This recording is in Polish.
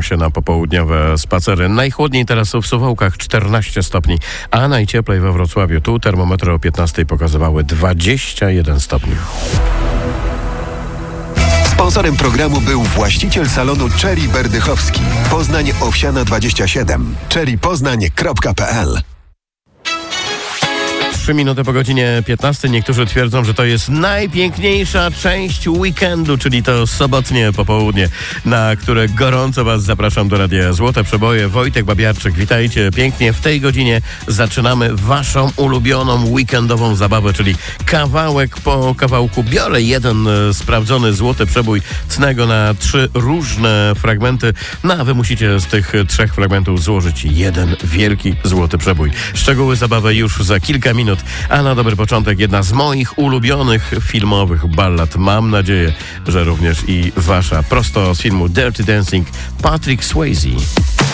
wybierają się na popołudniowe spacery. Najchłodniej teraz w Suwałkach 14 stopni, a najcieplej we Wrocławiu. Tu termometry o 15 pokazywały 21 stopni. Sponsorem programu był właściciel salonu Cherry Berdychowski. Poznań Owsiana 27. cherrypoznań.pl 3 minuty po godzinie 15. Niektórzy twierdzą, że to jest najpiękniejsza część weekendu, czyli to sobotnie popołudnie, na które gorąco Was zapraszam do Radia Złote Przeboje. Wojtek Babiarczyk, witajcie pięknie. W tej godzinie zaczynamy Waszą ulubioną weekendową zabawę, czyli kawałek po kawałku. Biorę jeden sprawdzony złoty przebój Cnego na 3 różne fragmenty. No a Wy musicie z tych 3 fragmentów złożyć jeden wielki złoty przebój. Szczegóły zabawy już za kilka minut. A na dobry początek jedna z moich ulubionych filmowych ballad. Mam nadzieję, że również i wasza. Prosto z filmu Dirty Dancing, Patrick Swayze.